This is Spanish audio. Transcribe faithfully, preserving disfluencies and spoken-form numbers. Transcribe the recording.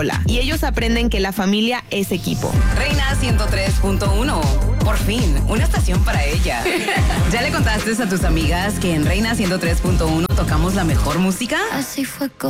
y ellos aprenden que la familia es equipo. Reina ciento tres punto uno. Por fin, una estación para ella. ¿Ya le contaste a tus amigas que en Reina ciento tres punto uno tocamos la mejor música? Así fue como